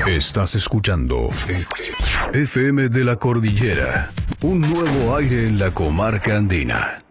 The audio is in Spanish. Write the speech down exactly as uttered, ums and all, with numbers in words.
Estás escuchando F M de la Cordillera, un nuevo aire en la comarca andina.